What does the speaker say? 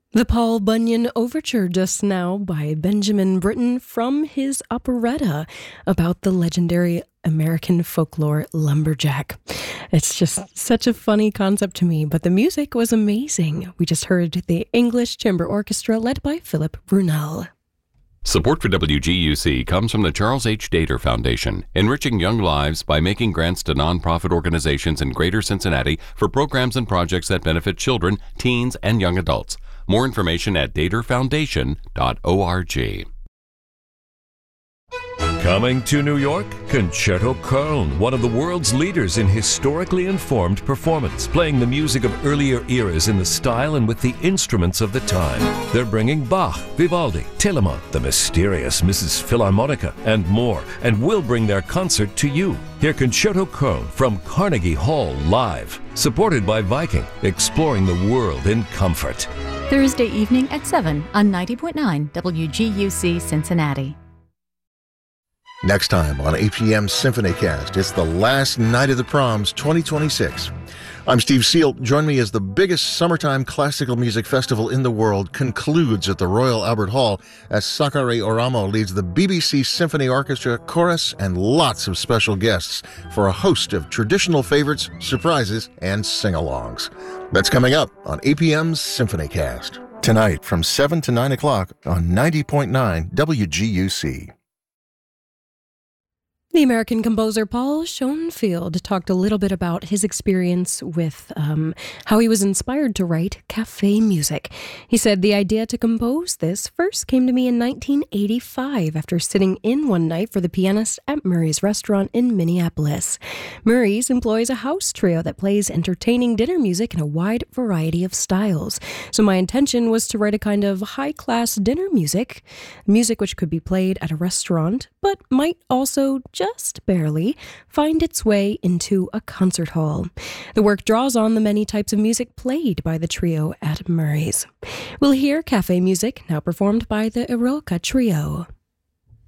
The Paul Bunyan Overture just now by Benjamin Britten from his operetta about the legendary American folklore lumberjack. It's just such a funny concept to me, but the music was amazing. We just heard the English Chamber Orchestra led by Philip Brunel. Support for WGUC comes from the Charles H. Dater Foundation, enriching young lives by making grants to nonprofit organizations in Greater Cincinnati for programs and projects that benefit children, teens, and young adults. More information at daterfoundation.org. Coming to New York, Concerto Köln, one of the world's leaders in historically informed performance, playing the music of earlier eras in the style and with the instruments of the time. They're bringing Bach, Vivaldi, Telemann, the mysterious Mrs. Philharmonica, and more, and will bring their concert to you. Hear Concerto Köln from Carnegie Hall live, supported by Viking, exploring the world in comfort. Thursday evening at 7 on 90.9 WGUC Cincinnati. Next time on APM SymphonyCast, it's the last night of the proms 2026. I'm Steve Seal. Join me as the biggest summertime classical music festival in the world concludes at the Royal Albert Hall as Sakari Oramo leads the BBC Symphony Orchestra, chorus, and lots of special guests for a host of traditional favorites, surprises, and sing-alongs. That's coming up on APM's SymphonyCast. Tonight from 7 to 9 o'clock on 90.9 WGUC. The American composer Paul Schoenfield talked a little bit about his experience with how he was inspired to write cafe music. He said, "The idea to compose this first came to me in 1985 after sitting in one night for the pianist at Murray's restaurant in Minneapolis. Murray's employs a house trio that plays entertaining dinner music in a wide variety of styles. So my intention was to write a kind of high-class dinner music which could be played at a restaurant, but might also just barely find its way into a concert hall. The work draws on the many types of music played by the trio at Murray's." We'll hear cafe music now performed by the Eroica Trio.